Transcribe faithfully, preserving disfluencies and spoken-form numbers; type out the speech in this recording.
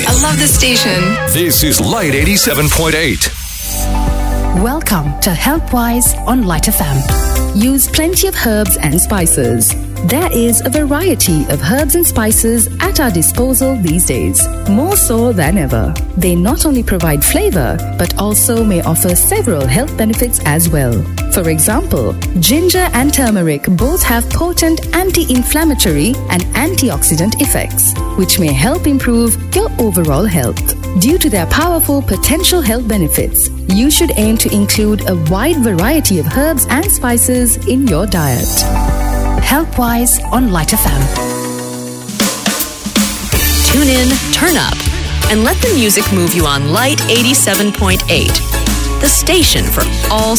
station. I love this station. This is Light eighty-seven point eight. Welcome to Healthwise on Light F M. Use plenty of herbs and spices. There is a variety of herbs and spices at our disposal these days, more so than ever. They not only provide flavor, but also may offer several health benefits as well. For example, ginger and turmeric both have potent anti-inflammatory and antioxidant effects, which may help improve your overall health. Due to their powerful potential health benefits, you should aim to include a wide variety of herbs and spices in your diet. Healthwise on Light F M. Tune in, turn up, and let the music move you on Light eighty-seven point eight, the station for all